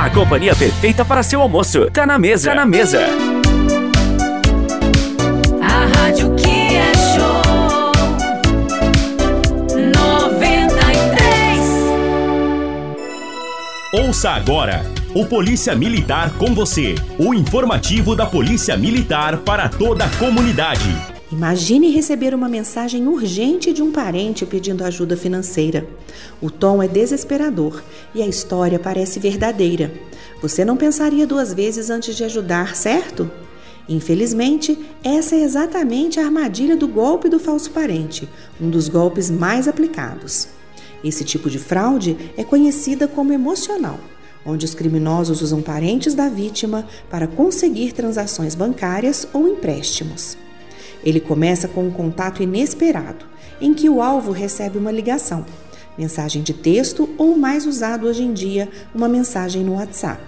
A companhia perfeita para seu almoço. Tá na mesa. Tá na mesa. A rádio que é show 93. Ouça agora o Polícia Militar com você. O informativo da Polícia Militar para toda a comunidade. Imagine receber uma mensagem urgente de um parente pedindo ajuda financeira. O tom é desesperador e a história parece verdadeira. Você não pensaria duas vezes antes de ajudar, certo? Infelizmente, essa é exatamente a armadilha do golpe do falso parente, um dos golpes mais aplicados. Esse tipo de fraude é conhecida como emocional, onde os criminosos usam parentes da vítima para conseguir transações bancárias ou empréstimos. Ele começa com um contato inesperado, em que o alvo recebe uma ligação, mensagem de texto ou, mais usado hoje em dia, uma mensagem no WhatsApp.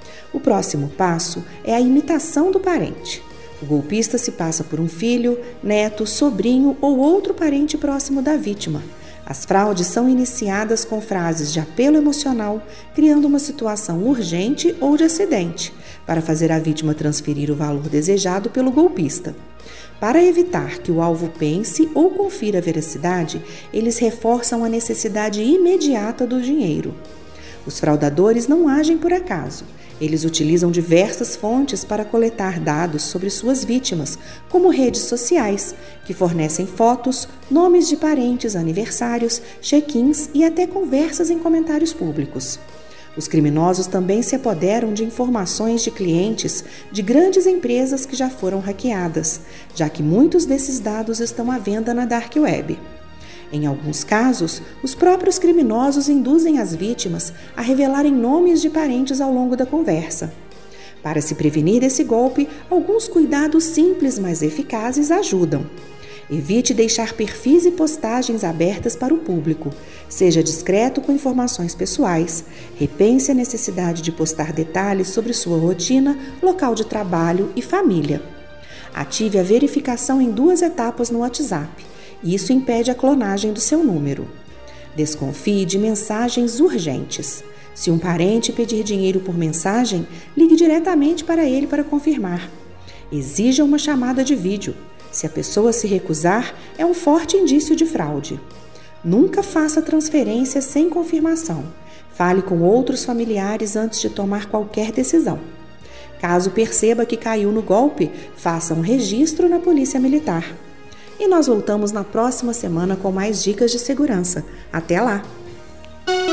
O próximo passo é a imitação do parente. O golpista se passa por um filho, neto, sobrinho ou outro parente próximo da vítima. As fraudes são iniciadas com frases de apelo emocional, criando uma situação urgente ou de acidente, para fazer a vítima transferir o valor desejado pelo golpista. Para evitar que o alvo pense ou confira a veracidade, eles reforçam a necessidade imediata do dinheiro. Os fraudadores não agem por acaso. Eles utilizam diversas fontes para coletar dados sobre suas vítimas, como redes sociais, que fornecem fotos, nomes de parentes, aniversários, check-ins e até conversas em comentários públicos. Os criminosos também se apoderam de informações de clientes de grandes empresas que já foram hackeadas, já que muitos desses dados estão à venda na Dark Web. Em alguns casos, os próprios criminosos induzem as vítimas a revelarem nomes de parentes ao longo da conversa. Para se prevenir desse golpe, alguns cuidados simples, mas eficazes ajudam. Evite deixar perfis e postagens abertas para o público. Seja discreto com informações pessoais. Repense a necessidade de postar detalhes sobre sua rotina, local de trabalho e família. Ative a verificação em 2 etapas no WhatsApp. Isso impede a clonagem do seu número. Desconfie de mensagens urgentes. Se um parente pedir dinheiro por mensagem, ligue diretamente para ele para confirmar. Exija uma chamada de vídeo. Se a pessoa se recusar, é um forte indício de fraude. Nunca faça transferência sem confirmação. Fale com outros familiares antes de tomar qualquer decisão. Caso perceba que caiu no golpe, faça um registro na Polícia Militar. E nós voltamos na próxima semana com mais dicas de segurança. Até lá!